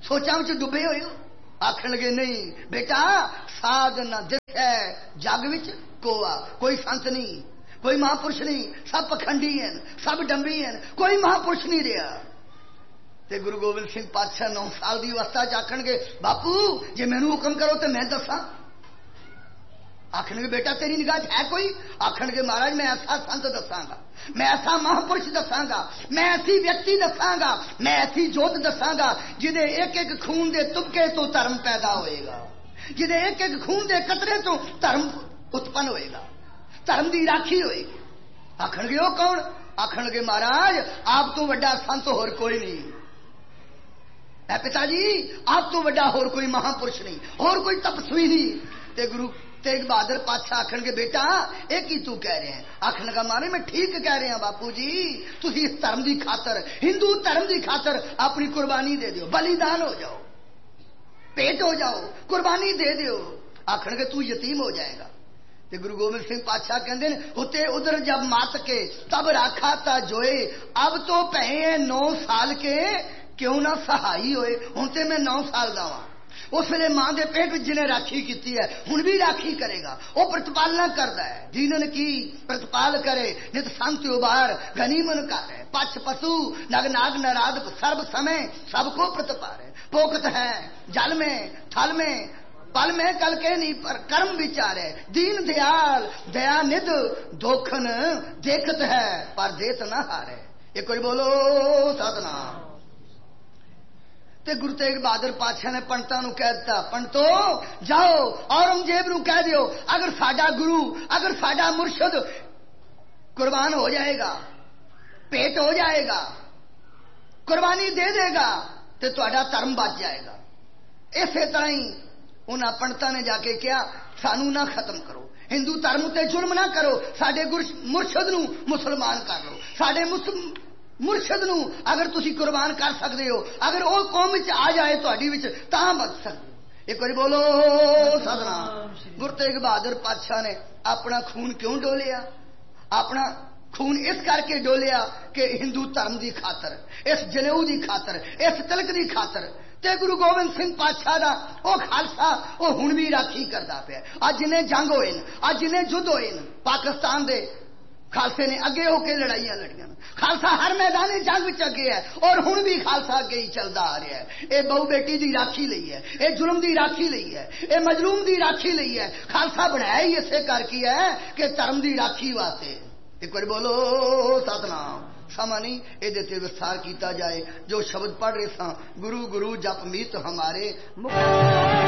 سوچاں وچ ڈبے ہوئے ہو؟ آخر لگے نہیں بیٹا ساج نہ دس ہے جگ وچ کوئی سنت نہیں، کوئی مہاپرش نہیں، سب پکھنڈی ہیں، سب ڈمبی ہیں، کوئی مہاپرش نہیں رہا۔ تے گرو گوبند سنگھ پادشاہ 9 سال کی اوسطا چ آخن گے باپو جی مینو حکم کرو تو میں دساں؟ آخر گے بیٹا تیری نگاہ ہے کوئی؟ آخر گے مہاراج میں ایسا سنت دساں گا، میں ایسا مہاپرش دساں گا، میں ایسی ویکتی دساں گا، میں ایسی جوت دساں گا جہدے ایک ایک خون دے تبکے تو دھرم پیدا ہوئے گا، جہدے ایک ایک خون دے قطرے تو دھرم اتپن ہوئے گا، دھرم دی راکھی ہوئے گی۔ آخر گے وہ کون؟ آخر گے مہاراج آپ تو وڈا سنت ہور کوئی نہیں، اے پتا جی آپ تو وڈا ہور کوئی مہاپرش نہیں، اور کوئی تپسوی نہیں۔ تے گرو تیگ بہادر پادشاہ آخر گے بیٹا ایک ہی تو کہہ رہے ہیں؟ آخر لگا مارے میں ٹھیک کہہ رہے ہیں باپو جی، تسی اس دھرم دی خاطر، ہندو دھرم دی خاطر اپنی قربانی دے دیو، بلیدان ہو جاؤ، پیٹ ہو جاؤ، قربانی دے دیو۔ آخر گے تو یتیم ہو جائے گا۔ تے گرو گوبند سنگھ پادشاہ کہندے ہوتے ادھر جب مات کے تب راکھا تا جوئے، اب تو پہے 9 سال کے کیوں نہ سہائی ہوئے۔ ہوں تے میں 9 سال دا ہاں، اس ویلے ماں دے پیٹ جنہیں راکھی کی ہے ہوں بھی راکھی کرے گا، وہ پرتپالنا کرتا ہے، جینن کی پرتپال کرے نت سنت ابار گنیمن کر ہے، پچ پسو نگ ناگ نراد سرب سمے سب کو پرتپال ہے، پوکت ہے جل میں تھل میں پل میں کل کے نہیں پر کرم بچارے، دین دیال دیا ند دوکھن دیکھت ہے پر دیت نہ ہارے۔ ایک کوئی بولو ستنام۔ تے گرو تیگ بہادر پادشاہ نے پنڈتاں نو کہہ دتا پنڈتو جاؤ اورنگزیب نو کہہ دیو اگر ساڈا گرو اگر ساڈا مرشد قربان ہو جائے گا، پیٹ ہو جائے گا، قربانی دے دے گا تے تہاڈا دھرم بچ جائے گا۔ اسی طرح ہی انہاں پنڈتاں نے جا کے کہا سانو نہ ختم کرو، ہندو دھرم تے ظلم نہ کرو، ساڈے مرشد نو مسلمان کر لو، ساڈے مرشد نو اگر تسی قربان کر سکتے ہو، اگر وہ قوم آ جائے تہاڈی وچ تاں بچ سکتے ہو۔ ایک بار بولو ستنام۔ گرو تیگ بہادر پادشاہ نے اپنا خون کیوں ڈولیا؟ اپنا خون اس کر کے ڈولیا کہ ہندو دھرم دی خاطر، اس جنیو دی خاطر، اس تلک دی خاطر۔ تے گرو گوبند سنگھ پادشاہ دا او خالصہ او ہن بھی راکھی کردا پیا۔ اج جنے جنگ ہوئے، اج جنے جد ہوئے پاکستان دے خالصے نے اگے ہو کے لڑائیاں لڑیاں، خالصہ ہر میدان جنگ وچ اگے ہے اور ہن بھی خالصہ اگے ہی چلدا آ رہا ہے۔ اے بہو بیٹی دی راکھی لئی ہے، اے ظلم دی راکھی لئی ہے، اے مظلوم دی راکھی لئی ہے۔ خالصہ بنایا ہی اسے کر کی ہے کہ دھرم دی راکھی واسطے۔ ایک بار بولو ستنام۔ سما نہیں یہ وستار کیتا جائے جو شبد پڑھ رہے سا گرو گرو جپ میت ہمارے